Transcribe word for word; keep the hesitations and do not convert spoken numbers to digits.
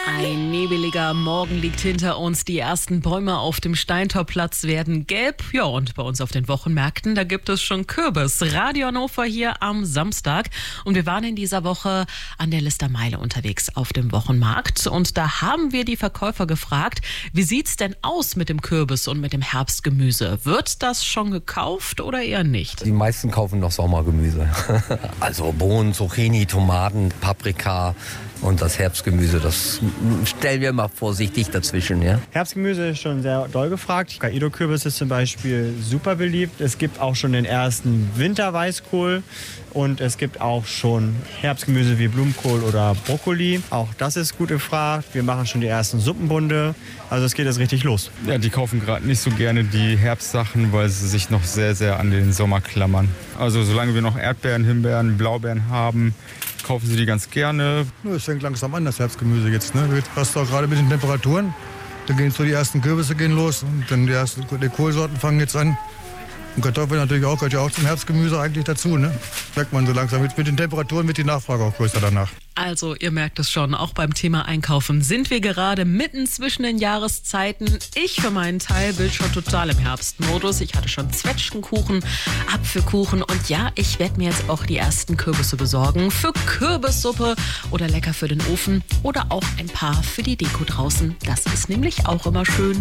Ein nebeliger Morgen liegt hinter uns. Die ersten Bäume auf dem Steintorplatz werden gelb. Ja, und bei uns auf den Wochenmärkten, da gibt es schon Kürbis. Radio Hannover hier am Samstag. Und wir waren in dieser Woche an der Listermeile unterwegs auf dem Wochenmarkt. Und da haben wir die Verkäufer gefragt, wie sieht's denn aus mit dem Kürbis und mit dem Herbstgemüse? Wird das schon gekauft oder eher nicht? Die meisten kaufen noch Sommergemüse. Also Bohnen, Zucchini, Tomaten, Paprika. Und das Herbstgemüse, das stellen wir mal vorsichtig dazwischen. Ja? Herbstgemüse ist schon sehr doll gefragt. Hokkaido-Kürbis ist zum Beispiel super beliebt. Es gibt auch schon den ersten Winterweißkohl und es gibt auch schon Herbstgemüse wie Blumenkohl oder Brokkoli. Auch das ist gut gefragt. Wir machen schon die ersten Suppenbunde. Also es geht jetzt richtig los. Ja, die kaufen gerade nicht so gerne die Herbstsachen, weil sie sich noch sehr, sehr an den Sommer klammern. Also solange wir noch Erdbeeren, Himbeeren, Blaubeeren haben, kaufen sie die ganz gerne. Es fängt langsam an, das Herbstgemüse jetzt. Ne? Jetzt passt auch gerade mit den Temperaturen. Dann gehen so die ersten Kürbisse gehen los und dann die ersten die Kohlsorten fangen jetzt an. Und Kartoffeln natürlich auch, gehört ja auch zum Herbstgemüse eigentlich dazu. Ne? Merkt man so langsam. Mit, mit den Temperaturen wird die Nachfrage auch größer danach. Also, ihr merkt es schon, auch beim Thema Einkaufen sind wir gerade mitten zwischen den Jahreszeiten. Ich für meinen Teil bin schon total im Herbstmodus. Ich hatte schon Zwetschgenkuchen, Apfelkuchen und ja, ich werde mir jetzt auch die ersten Kürbisse besorgen. Für Kürbissuppe oder lecker für den Ofen oder auch ein paar für die Deko draußen. Das ist nämlich auch immer schön.